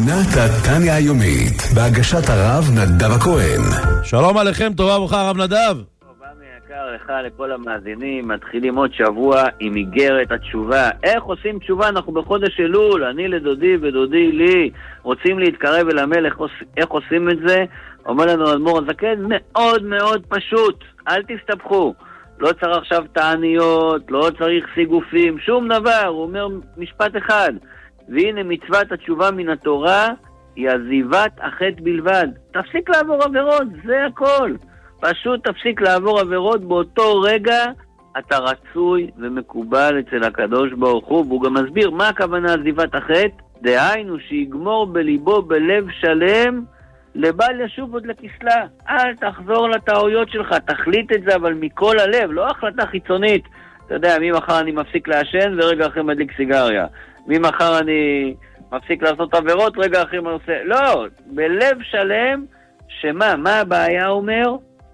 פינת התניה היומית, בהגשת הרב נדב הכהן. שלום עליכם, טובה וברוכה הרב נדב. טובה מיקר לך לכל המאזינים. מתחילים עוד שבוע עם איגרת התשובה. איך עושים תשובה? אנחנו בחודש אלול, אני לדודי ודודי לי, רוצים להתקרב אל המלך. איך עושים את זה? אומר לנו אדמו"ר הזקן, מאוד מאוד פשוט, אל תסתבכו. לא צריך עכשיו תעניות, לא צריך סיגופים, שום דבר. הוא אומר משפט אחד, והנה מצוות התשובה מן התורה היא עזיבת החטא בלבד. תפסיק לעבור עבירות, זה הכל. פשוט תפסיק לעבור עבירות, באותו רגע אתה רצוי ומקובל אצל הקדוש ברוך הוא. והוא גם מסביר מה הכוונה עזיבת החטא, דהיינו שיגמור בליבו בלב שלם לבל ישוב עוד לכסלה. אל תחזור לטעויות שלך, תחליט את זה אבל מכל הלב, לא החלטה חיצונית. אתה יודע, ממחר אני מפסיק לעשן ורגע אחרי מדליק סיגריה, ממחר אני מפסיק לעשות עבירות, רגע אחרי מה עושה. לא, בלב שלם. שמה? מה הבעיה אומר?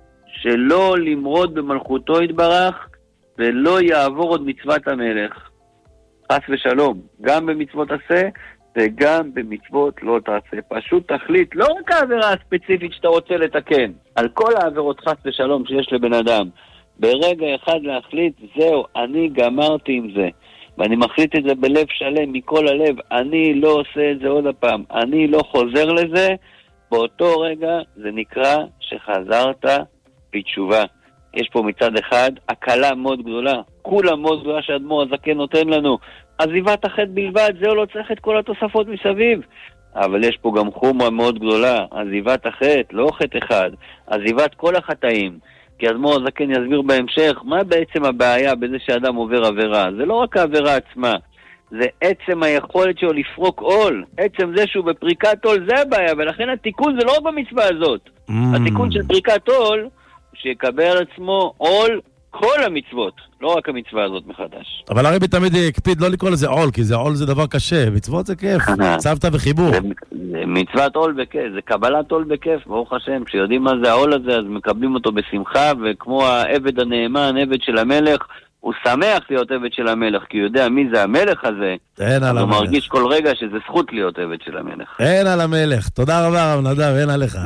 שלא למרוד במלכותו יתברך ולא יעבור עוד מצוות המלך. חס ושלום, גם במצוות עשה וגם במצוות לא תעשה. פשוט תחליט, לא רק העבירה הספציפית שאתה רוצה לתקן, על כל העבירות חס ושלום שיש לבן אדם, ברגע אחד להחליט, זהו, אני גמרתי עם זה, ואני מחליט את זה בלב שלם, מכל הלב, אני לא עושה את זה עוד הפעם, אני לא חוזר לזה. באותו רגע זה נקרא שחזרת בתשובה. יש פה מצד אחד הקלה מאוד גדולה, כולה מאוד גדולה שהאדמו"ר הזקן נותן לנו, עזיבת החטא בלבד, זהו, לא צריך את כל התוספות מסביב. אבל יש פה גם חומרה מאוד גדולה, עזיבת החטא, לא חטא אחד, עזיבת כל החטאים. כי האדמו"ר הזקן יסביר בהמשך מה בעצם הבעיה בזה שאדם עובר עבירה. זה לא רק העבירה עצמה, זה עצם היכולת שלו לפרוק עול. עצם זה שהוא בפריקת עול, זה הבעיה. ולכן התיקון זה לא רק במצווה הזאת. התיקון של פריקת עול, שיקבל על עצמו עול כל המצוות, לא רק המצווה הזאת מחדש. אבל הרבי תמיד הקפיד לא לקרוא לזה עול, כי זה עול זה דבר קשה, מצוות זה כיף, צוותא וחיבור. זה מצוות עול בכיף, זה קבלת עול בכיף, ברוך השם. כשיודעים מה זה העול הזה, אז מקבלים אותו בשמחה, וכמו העבד הנאמן, עבד של המלך, הוא שמח להיות עבד של המלך, כי הוא יודע מי זה המלך הזה, אז הוא מרגיש כל רגע שזה זכות להיות עבד של המלך. אין על המלך. תודה רבה רב נדב, אין עליך.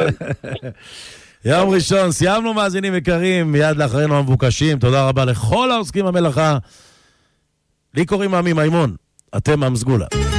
יום ראשון, סיימנו מאזינים יקרים, מיד לאחרינו המבוקשים. תודה רבה לכל העוסקים במלאכה. לי קוראים עמי מימון, אתם עם סגולה.